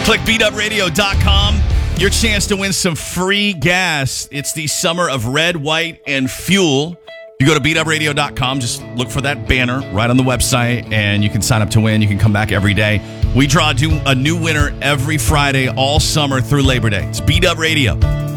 Click beatupradio.com. Your chance to win some free gas. It's the summer of red, white, and fuel. You go to beatupradio.com, just look for that banner right on the website, and you can sign up to win. You can come back every day. We draw a new winner every Friday all summer through Labor Day. It's Beat Up Radio.